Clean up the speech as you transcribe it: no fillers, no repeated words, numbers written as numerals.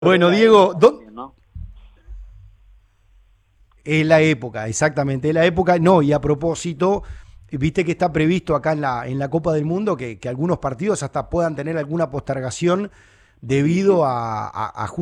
Bueno, la Diego, época también, ¿no? es la época, exactamente, es la época. No, y a propósito, viste que está previsto acá en la Copa del Mundo que algunos partidos hasta puedan tener alguna postergación Sí, sí, debido sí. a